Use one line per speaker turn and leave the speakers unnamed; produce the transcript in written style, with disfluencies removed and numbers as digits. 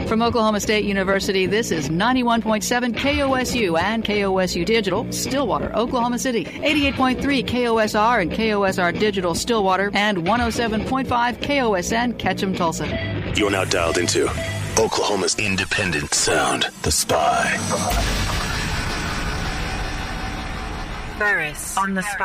From Oklahoma State University, this is 91.7 KOSU and KOSU Digital, Stillwater, Oklahoma City, 88.3 KOSR and KOSR Digital, Stillwater, and 107.5 KOSN, Ketchum, Tulsa.
You're now dialed into Oklahoma's independent sound, The Spy.
Burris on The Spy.